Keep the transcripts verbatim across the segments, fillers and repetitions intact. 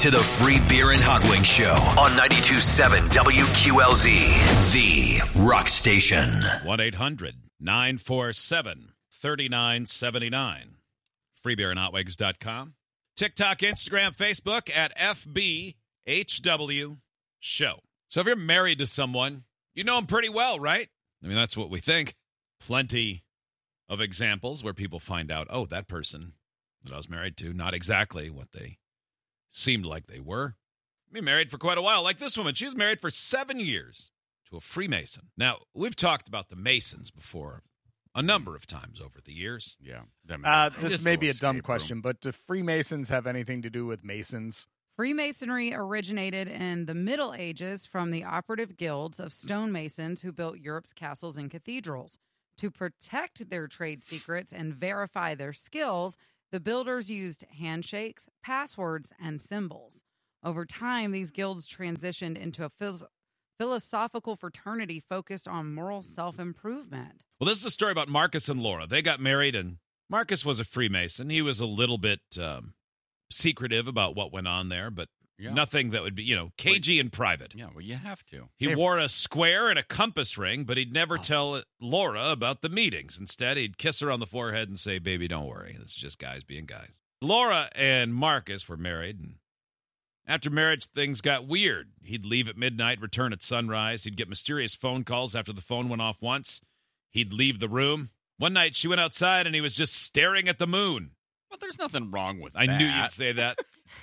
to the Free Beer and Hot Wings Show on ninety-two point seven W Q L Z, the rock station. one eight hundred nine four seven three nine seven nine. free beer and hot wings dot com. TikTok, Instagram, Facebook at F B H W Show. So if you're married to someone, you know them pretty well, right? I mean, that's what we think. Plenty of examples where people find out, oh, that person that I was married to, not exactly what they seemed like they were. Been married for quite a while. Like this woman, she was married for seven years to a Freemason. Now, we've talked about the Masons before a number of times over the years. Yeah. Uh, Just this may be a little dumb escape question, room. but do Freemasons have anything to do with Masons? Freemasonry originated in the Middle Ages from the operative guilds of stonemasons who built Europe's castles and cathedrals. To protect their trade secrets and verify their skills, the builders used handshakes, passwords, and symbols. Over time, these guilds transitioned into a phil- philosophical fraternity focused on moral self-improvement. Well, this is a story about Marcus and Laura. They got married, and Marcus was a Freemason. He was a little bit um, secretive about what went on there, but Yeah. nothing that would be, you know, cagey and private. Yeah, well, you have to. He Hey, wore a square and a compass ring, but he'd never Oh. tell Laura about the meetings. Instead, he'd kiss her on the forehead and say, baby, don't worry. This is just guys being guys. Laura and Marcus were married, and after marriage, things got weird. He'd leave at midnight, return at sunrise. He'd get mysterious phone calls after the phone went off once. He'd leave the room. One night, she went outside, and he was just staring at the moon. But there's nothing wrong with I that. knew you'd say that.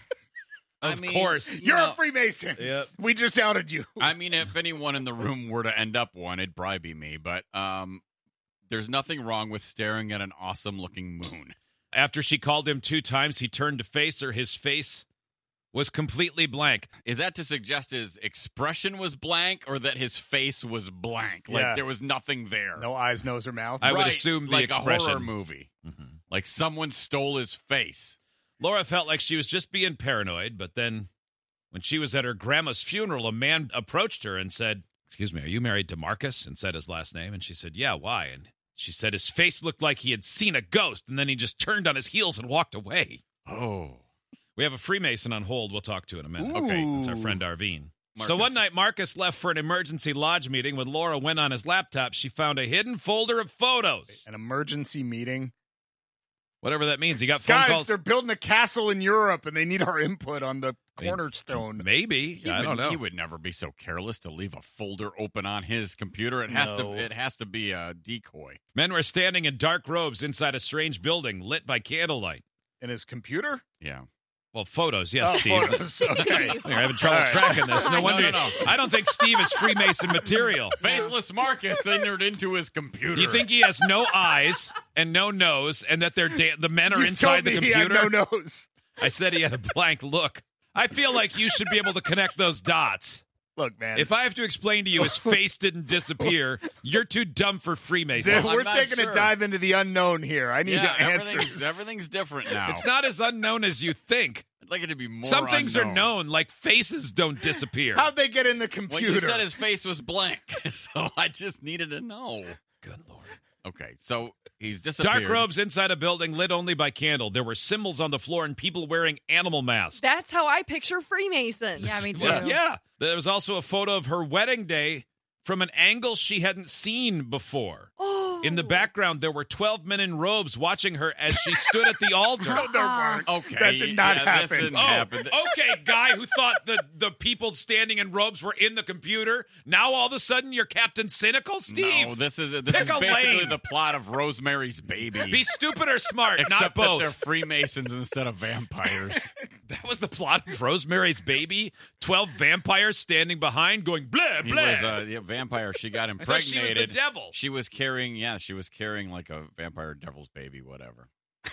I Of mean, course. you You're know, a Freemason. Yep. We just outed you. I mean, if anyone in the room were to end up one, it'd probably be me. But um, there's nothing wrong with staring at an awesome-looking moon. After she called him two times, he turned to face her. His face was completely blank. Is that to suggest his expression was blank or that his face was blank? Like Yeah. there was nothing there. No eyes, nose, or mouth. I would Right, assume the like expression. a horror movie. Mhm. Like someone stole his face. Laura felt like she was just being paranoid, but then when she was at her grandma's funeral, a man approached her and said, excuse me, are you married to Marcus? And said his last name. And she said, yeah, why? And she said his face looked like he had seen a ghost, and then he just turned on his heels and walked away. Oh. We have a Freemason on hold we'll talk to in a minute. Ooh. Okay, it's our friend Arvine. So Marcus. one night, Marcus left for an emergency lodge meeting. When Laura went on his laptop, she found a hidden folder of photos. An emergency meeting. Whatever that means. He got phone Guys, calls. they're building a castle in Europe, and they need our input on the I mean, cornerstone. Maybe. He I would, don't know. He would never be so careless to leave a folder open on his computer. It has No. to. It has to be a decoy. Men were standing in dark robes inside a strange building lit by candlelight. In his computer? Yeah. Well, photos, yes, Oh, Steve. photos. Okay. You're having trouble All right. tracking this. No No, wonder. no, no. I don't think Steve is Freemason material. Faceless Marcus entered into his computer. You think he has no eyes and no nose, and that they're da- the men are You inside told the me he had computer? no nose. I said he had a blank look. I feel like you should be able to connect those dots. Look, man. If I have to explain to you his face didn't disappear, you're too dumb for Freemasons. I'm we're not taking sure. a dive into the unknown here. I need yeah, answers. everything's, everything's different now. It's not as unknown as you think. I'd like it to be more. Some things unknown. are known, like faces don't disappear. How'd they get in the Well, computer? you said his face was blank, so I just needed to know. Good Lord. Okay, so he's disappeared. Dark robes inside a building lit only by candle. There were symbols on the floor and people wearing animal masks. That's how I picture Freemason. Yeah, me too. Well, yeah. There was also a photo of her wedding day from an angle she hadn't seen before. Oh. In the background, there were twelve men in robes watching her as she stood at the altar. No, there weren't. Okay, That did not yeah, happen. This didn't Oh, happen. okay, guy who thought the, the people standing in robes were in the computer. Now all of a sudden you're Captain Cynical, Steve. No, this is this Pick is a basically lane. the plot of Rosemary's Baby. Be stupid or smart, Except not that both. they're Freemasons instead of vampires. That was the plot of Rosemary's Baby. Twelve vampires standing behind going blah, He blah. was a yeah, vampire. She got I impregnated. thought she was the devil. She was carrying, yeah, she was carrying like a vampire devil's baby, whatever.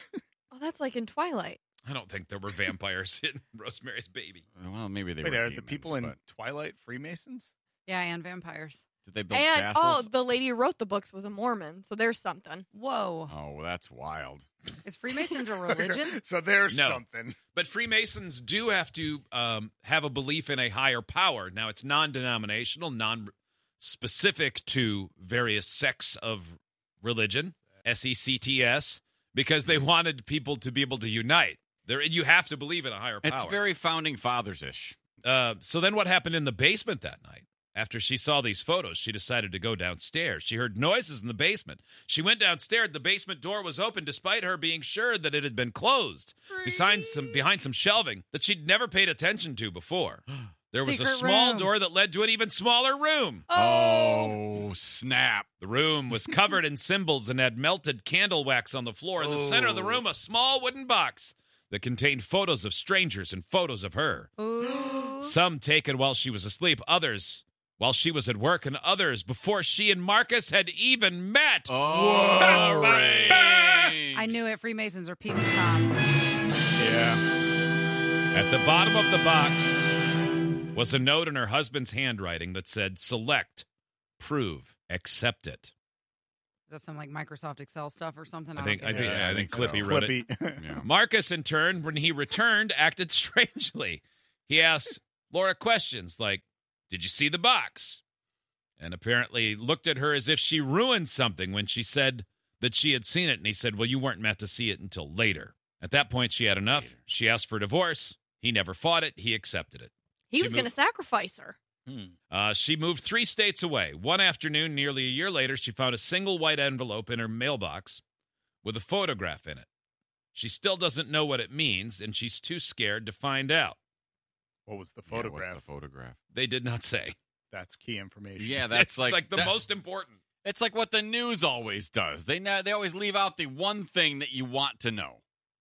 Oh, that's like in Twilight. I don't think there were vampires in Rosemary's Baby. Well, maybe they Wait, were are demons, the people in but Twilight Freemasons? Yeah, and vampires. did they build And oh, castles? the lady who wrote the books was a Mormon, so there's something. Whoa. Oh, well, that's wild. Is Freemasons a religion? So there's No. something. But Freemasons do have to um, have a belief in a higher power. Now, it's non-denominational, non-specific to various sects of religion, S E C T S, because they wanted people to be able to unite. There, you have to believe in a higher power. It's very founding fathers-ish. Uh, so then what happened in the basement that night? After she saw these photos, she decided to go downstairs. She heard noises in the basement. She went downstairs. The basement door was open despite her being sure that it had been closed behind some, behind some shelving that she'd never paid attention to before. There was Secret a small room. door that led to an even smaller room. Oh, snap. The room was covered in symbols and had melted candle wax on the floor. In the center of the room, a small wooden box that contained photos of strangers and photos of her. Ooh. Some taken while she was asleep, others while she was at work, and others before she and Marcus had even met. Oh, Bang, Ray. I knew it. Freemasons are peeping toms. Yeah. At the bottom of the box was a note in her husband's handwriting that said, select, prove, accept it. Is that some like Microsoft Excel stuff or something? I think I don't get think it. I think so. Clippy wrote it. Clippy. Yeah. Marcus, in turn, when he returned, acted strangely. He asked Laura questions like, did you see the box? And apparently looked at her as if she ruined something when she said that she had seen it. And he said, well, you weren't meant to see it until later. At that point, she had enough. She asked for divorce. He never fought it. He accepted it. He She was going to moved- sacrifice her. Uh, she moved three states away. One afternoon, nearly a year later, she found a single white envelope in her mailbox with a photograph in it. She still doesn't know what it means, and she's too scared to find out. What was the Yeah, what's photograph? the photograph? They did not say. That's key information. Yeah, that's It's like, like the that- most important. It's like what the news always does. They na- they always leave out the one thing that you want to know.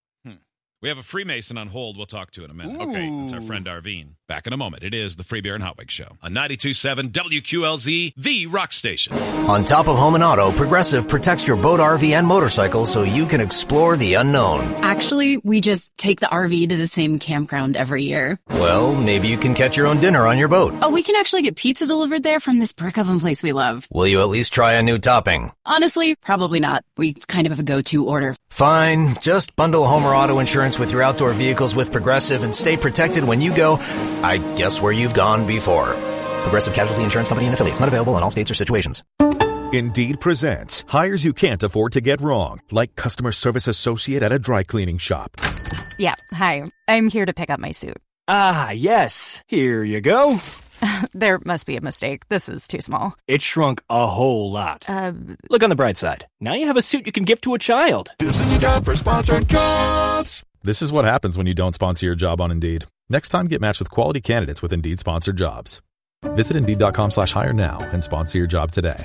We have a Freemason on hold we'll talk to in a minute. Ooh. Okay, it's our friend Arvine. Back in a moment. It is the Free Beer and Hot Wig Show on ninety-two point seven W Q L Z, the rock station. On top of home and auto, Progressive protects your boat, R V, and motorcycle so you can explore the unknown. Actually, we just take the R V to the same campground every year. Well, maybe you can catch your own dinner on your boat. Oh, we can actually get pizza delivered there from this brick oven place we love. Will you at least try a new topping? Honestly, probably not. We kind of have a go-to order. Fine, just bundle home or auto insurance with your outdoor vehicles with Progressive and stay protected when you go, I guess, where you've gone before. Progressive Casualty Insurance Company and affiliates, not available in all states or situations. Indeed presents hires you can't afford to get wrong, like customer service associate at a dry cleaning shop. Yeah, hi. I'm here to pick up my suit. Ah, yes. Here you go. There must be a mistake. This is too small. It shrunk a whole lot. Uh, Look on the bright side. Now you have a suit you can give to a child. This is your job for sponsored jobs. This is what happens when you don't sponsor your job on Indeed. Next time, get matched with quality candidates with Indeed sponsored jobs. Visit Indeed.com slash hire now and sponsor your job today.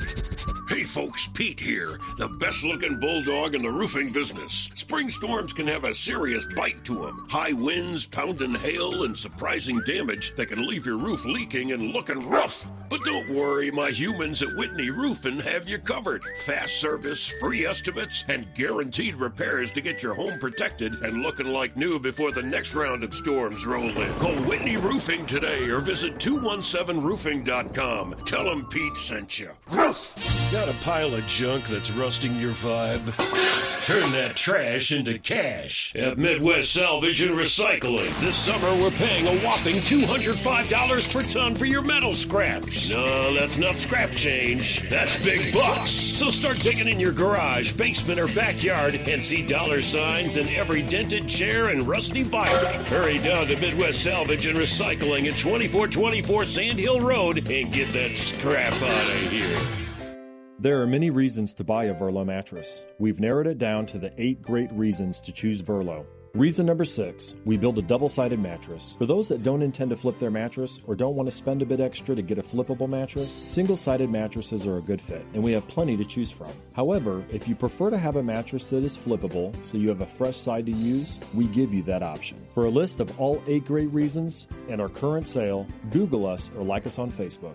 Hey folks, Pete here, the best looking bulldog in the roofing business. Spring storms can have a serious bite to them. High winds, pounding hail, and surprising damage that can leave your roof leaking and looking rough. But don't worry, my humans at Whitney Roofing have you covered. Fast service, free estimates, and guaranteed repairs to get your home protected and looking like new before the next round of storms roll in. Call Whitney Roofing today or visit two one seven roofing dot com. Tell them Pete sent you. Roof! Got a pile of junk that's rusting your vibe? Turn that trash into cash at Midwest Salvage and Recycling. This summer, we're paying a whopping two hundred five dollars per ton for your metal scraps. No, that's not scrap change. That's big bucks. So start digging in your garage, basement, or backyard and see dollar signs in every dented chair and rusty bike. Hurry down to Midwest Salvage and Recycling at twenty-four twenty-four Sand Hill Road and get that scrap out of here. There are many reasons to buy a Verlo mattress. We've narrowed it down to the eight great reasons to choose Verlo. Reason number six, we build a double-sided mattress. For those that don't intend to flip their mattress or don't want to spend a bit extra to get a flippable mattress, single-sided mattresses are a good fit, and we have plenty to choose from. However, if you prefer to have a mattress that is flippable so you have a fresh side to use, we give you that option. For a list of all eight great reasons and our current sale, Google us or like us on Facebook.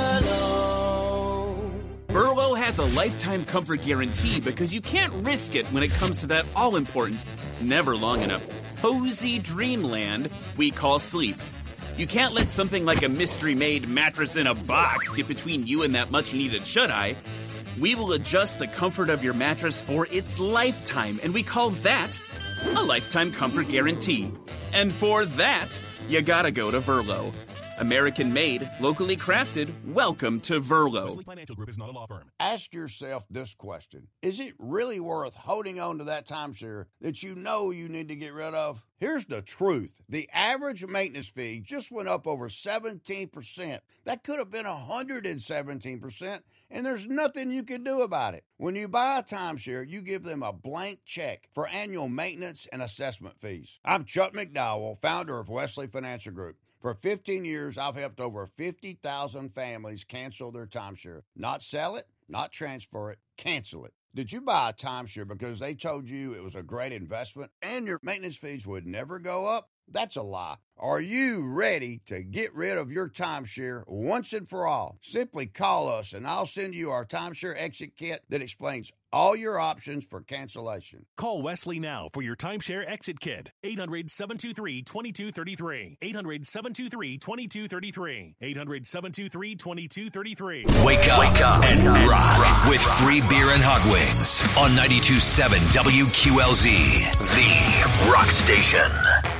Verlo has a lifetime comfort guarantee because you can't risk it when it comes to that all-important, never long enough, cozy dreamland we call sleep. You can't let something like a mystery-made mattress in a box get between you and that much-needed shut-eye. We will adjust the comfort of your mattress for its lifetime, and we call that a lifetime comfort guarantee. And for that, you gotta go to Verlo. American made, locally crafted. Welcome to Verlo. Wesley Financial Group is not a law firm. Ask yourself this question. Is it really worth holding on to that timeshare that you know you need to get rid of? Here's the truth. The average maintenance fee just went up over seventeen percent. That could have been one hundred seventeen percent, and there's nothing you can do about it. When you buy a timeshare, you give them a blank check for annual maintenance and assessment fees. I'm Chuck McDowell, founder of Wesley Financial Group. For fifteen years, I've helped over fifty thousand families cancel their timeshare. Not sell it, not transfer it, cancel it. Did you buy a timeshare because they told you it was a great investment and your maintenance fees would never go up? That's a lie. Are you ready to get rid of your timeshare once and for all? Simply call us and I'll send you our timeshare exit kit that explains all your options for cancellation. Call Wesley now for your timeshare exit kit. eight hundred, seven two three, two two three three. eight hundred, seven two three, two two three three. eight hundred, seven two three, two two three three. Wake up, Wake up and, and rock, rock with rock. Free beer and hot wings on ninety-two point seven W Q L Z, the rock station.